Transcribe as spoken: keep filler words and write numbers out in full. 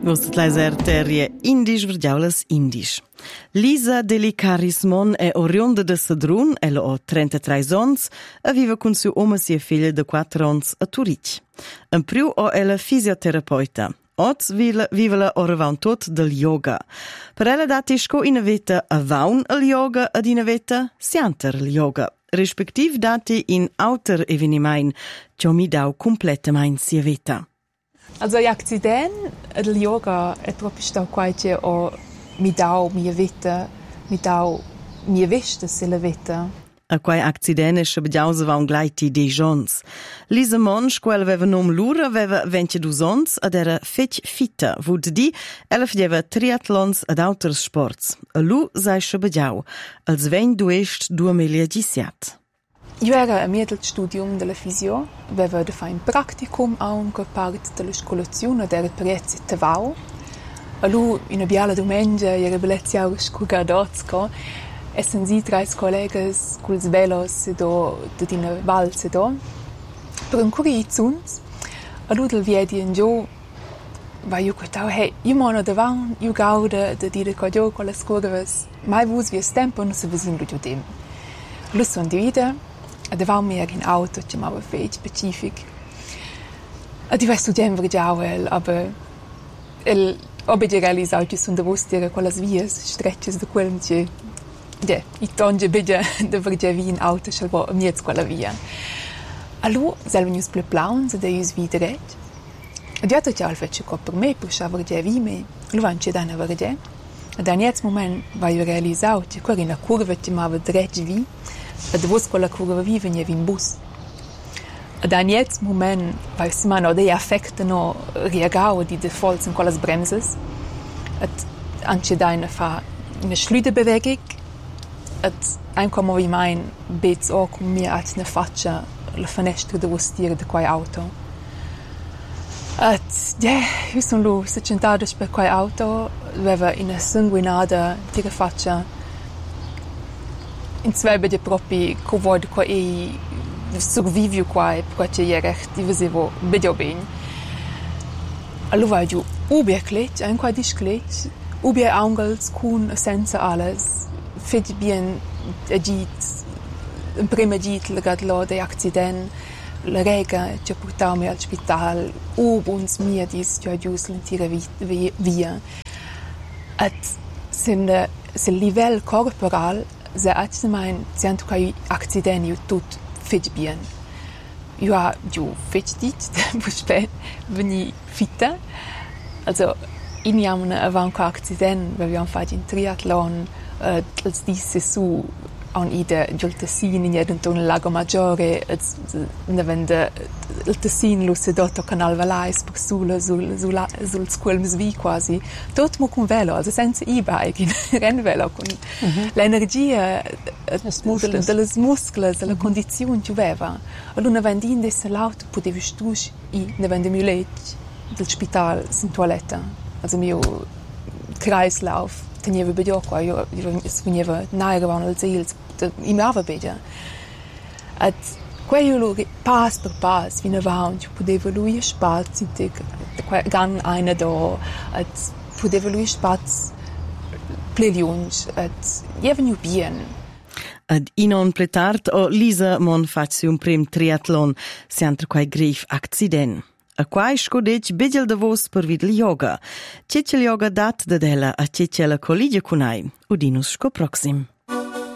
Vostra tleiser terie indisch vergiaulas indisch. Lisa Delicarismon è orionda de Sadrun, ella ha trentatrai ons, e vive con suo uomo sia figlia de quattro ons a Turic. In più ha ella fisioterapeuta. Oz vive oravan tot del yoga. Per ella dati sco in veta avaun al yoga ed in veta sianter il yoga. Respektiv dati in auter evenimain, ciò mi dau completamente sia veta. Also gli accidenti del yoga è proprio stato qualche o mi dau mia vita, mi dau mia vista se la vita. A quai accidente shabdiausa va un glaiti de jons. Lisa Monsch, quel aveva nom lura, aveva ventidue ons ed era fetch fitta. Vud di, ella fdieva triathlons ed auters sports. A lu sei shabdiau, als vein duest duemiladiciat. Io era a miedel studium della fisio, aveva da fare un practicum a un parte della scolazione ed era prezzi tavau. A lu, in una biala domenica, era bellezia a scugadozco, e senzi tra i collegas con i velos do, da una valse do. Per un curi zuns, a lu del viedi in giù, va io quatau, hey, io mono davan, io gauda da dire co io con le scurvas, mai vus vi stempo non se vesin lu dem. Lu son di vita, ed avevamo mehr in auto, chiamava fei specific. Ed io studiavo vergiauel, aber el obedi realisau che sono davos dire quelle vias strecces de quel che ja, i tonge bede de vergevi in auto schelvo miez quella via. Allo selvenius ple plaun se de us vidret. Ed io tot al fece co per me per scha vergevi me. Lo van che dana verge. Ed in jetzt moment va io realisau che quella in la curva chiamava dretg vi. Ed vos quella curva vi venia in bus. Ed in jetzt moment vai si no de affekte no reagau di defaults in quelles bremses. Ed anche deine fa una schlüde bewegung. Ed anche mo mein bets o con mia at ne faccia la finestra de vostire de quai auto. Ed ja, io sono lu secentado per quai auto, aveva una sanguinada di faccia. In zwei bede propri co vod co e survivio quai, perché je recht, io vedevo bede ben. Allora io uber klet, ein quai disklet, uber angels kun senza alles. Fed bien agit in prima git legat lo de accident la rega che portau al spital ub uns mir dis jo jus lentire via at sin se livel corporal se at mein cent kai accident io tut fed bien io ha ju fed dit spät veni fitta also in jam avant accident weil wir am fat in triathlon Uh, als disse su an ide giul Tessin in jeden ton Lago Maggiore ne vende il Tessin lo sedotto Canal Valais per sulla sul sul sul squelms vi quasi tot mo con velo also senza e-bike in renvelo con uh-huh. l'energia delle delle muscole della uh-huh. condizione che aveva allora vende in desse l'auto potevi tu i ne vende mulet del spital in toiletta also mio Kreislauf tenievo bedio qua io veniva naira van al zils i mava bedia at quello pas per pas fino a un poteva lui spazio gan eine do at poteva lui spazio plelions at jevenu bien ad inon pletart o Lisa mon facci un prim triathlon sianter quai grif accident. A quai scodec begel de vos per vid il yoga. Cecel yoga dat de della a cecel colligia cunai. Udinus sco proxim.